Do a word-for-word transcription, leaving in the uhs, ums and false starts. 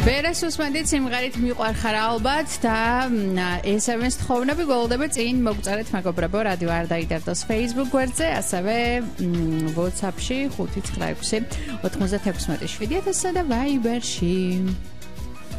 ბერას უსმენდით სიმღერით მიყვარხარ ალბათ და ეს ეს თხოვნები გველოდებით წინ მოგწერეთ მეგობრებო რადიო არ დაიდარდოს Facebook გვერდზე, ასევე WhatsApp-ში ხუთი ცხრა ექვსი ოთხმოცდათექვსმეტი შვიდი ათასსა და Viber-ში.